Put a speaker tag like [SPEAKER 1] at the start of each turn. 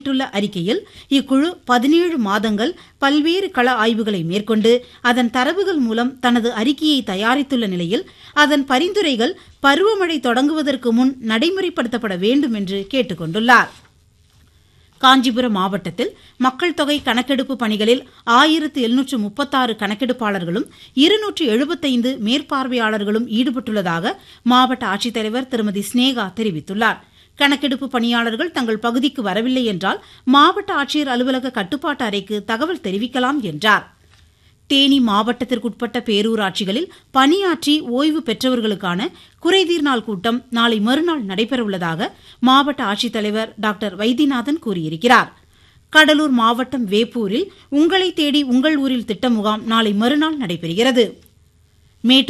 [SPEAKER 1] வெளியிட்டுள்ள அறிக்கையில் இக்குழு 17 மாதங்கள் பல்வேறு கள ஆய்வுகளை மேற்கொண்டு அதன் தரவுகள் மூலம் தனது அறிக்கையை தயாரித்துள்ள நிலையில் அதன் பரிந்துரைகள் பருவமழை தொடங்குவதற்கு முன் நடைமுறைப்படுத்தப்பட வேண்டும் என்று கேட்டுக் கொண்டுள்ளார். காஞ்சிபுரம் மாவட்டத்தில் மக்கள் தொகை கணக்கெடுப்பு பணிகளில் 1736 கணக்கெடுப்பாளர்களும் 275 மேற்பார்வையாளர்களும் ஈடுபட்டுள்ளதாக மாவட்ட ஆட்சித்தலைவர் திருமதி ஸ்னேகா தெரிவித்துள்ளார். கணக்கெடுப்பு பணியாளர்கள் தங்கள் பகுதிக்கு வரவில்லை என்றால் மாவட்ட ஆட்சியர் அலுவலக கட்டுப்பாட்டு அறைக்கு தகவல் தெரிவிக்கலாம் என்றார். தேனி மாவட்டத்திற்குட்பட்ட பேரூராட்சிகளில் பணியாற்றி ஓய்வு பெற்றவர்களுக்கான குறைதீர் நாள் கூட்டம் நாளை மறுநாள் நடைபெறவுள்ளதாக மாவட்ட ஆட்சித்தலைவர் டாக்டர் வைத்தியநாதன் கூறியிருக்கிறார். கடலூர் மாவட்டம் வேப்பூரில் உங்களை தேடி உங்கள் ஊரில் திட்ட முகாம் நாளை மறுநாள் நடைபெறுகிறது.